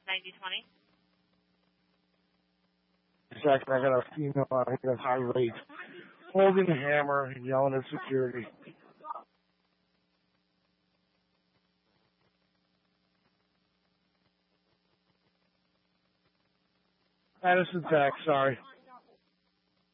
9020. Second, I got a female out here at high rate, holding a hammer and yelling at security. Addison Tech, sorry.